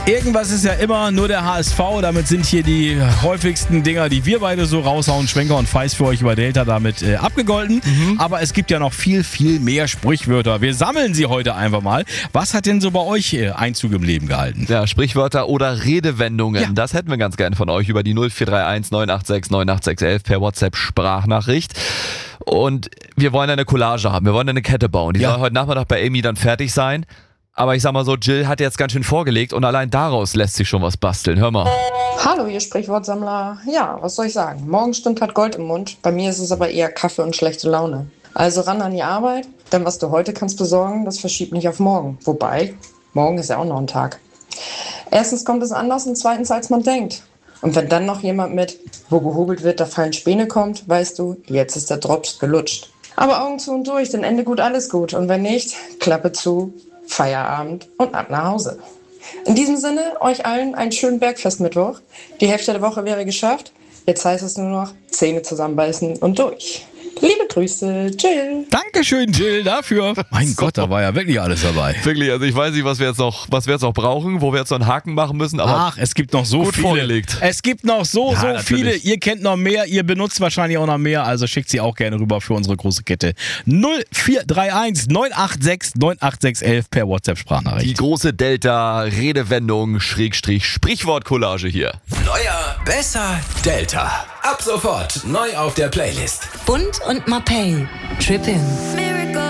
Irgendwas ist ja immer nur der HSV. Damit sind hier die häufigsten Dinger, die wir beide so raushauen. Schwenker und Feist für euch über Delta damit abgegolten. Aber es gibt ja noch viel, viel mehr Sprichwörter. Wir sammeln sie heute einfach mal. Was hat denn so bei euch Einzug im Leben gehalten? Ja, Sprichwörter oder Redewendungen. Ja. Das hätten wir ganz gerne von euch über die 0431 986 98611 per WhatsApp-Sprachnachricht. Und wir wollen eine Collage haben. Wir wollen eine Kette bauen. Die soll heute Nachmittag bei Amy dann fertig sein. Aber ich sag mal so, Jill hat jetzt ganz schön vorgelegt und allein daraus lässt sich schon was basteln. Hör mal. Hallo, ihr Sprichwortsammler. Ja, was soll ich sagen? Morgenstund hat Gold im Mund. Bei mir ist es aber eher Kaffee und schlechte Laune. Also ran an die Arbeit, denn was du heute kannst besorgen, das verschiebt nicht auf morgen. Wobei, morgen ist ja auch noch ein Tag. Erstens kommt es anders und zweitens, als man denkt. Und wenn dann noch jemand mit, wo gehobelt wird, da fallen Späne kommt, weißt du, jetzt ist der Drops gelutscht. Aber Augen zu und durch, denn Ende gut, alles gut. Und wenn nicht, Klappe zu, Feierabend und ab nach Hause. In diesem Sinne, euch allen einen schönen Bergfestmittwoch. Die Hälfte der Woche wäre geschafft. Jetzt heißt es nur noch Zähne zusammenbeißen und durch. Liebe Grüße, Jill. Dankeschön, Jill, dafür. Mein Gott, da war ja wirklich alles dabei. Wirklich, also ich weiß nicht, was wir jetzt noch brauchen, wo wir jetzt noch einen Haken machen müssen. Aber Ach, es gibt noch so gut viele. vorgelegt. Es gibt noch so natürlich. viele. Ihr kennt noch mehr, ihr benutzt wahrscheinlich auch noch mehr. Also schickt sie auch gerne rüber für unsere große Kette. 0431 986 98611 per Die WhatsApp-Sprachnachricht. große Delta-Redewendung Sprichwort-Collage hier. Neuer, besser, Delta. Ab sofort neu auf der Playlist. Bund und Mapei. Trippin'.